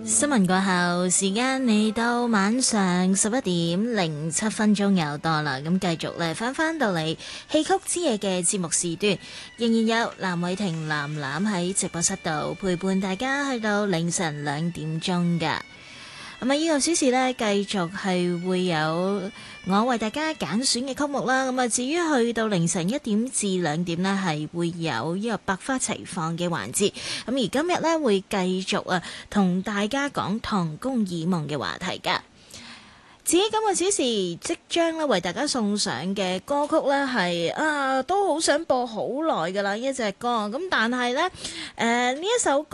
新聞過後，時間嚟到晚上11:07又多啦，咁繼續咧翻到嚟戲曲之夜嘅節目時段，仍然有藍偉婷藍藍喺直播室度陪伴大家去到凌晨2點噶。咁啊，呢個小時呢，繼續係會有我為大家揀選嘅曲目啦。咁啊，至於去到凌晨1點至2點呢，係會有呢個百花齊放嘅環節。咁而今日呢，會繼續同大家講唐宮二夢嘅話題㗎。至於今個小時即將咧為大家送上嘅歌曲咧，係都好想播好耐㗎啦，呢一隻歌。咁但係咧，呢一首歌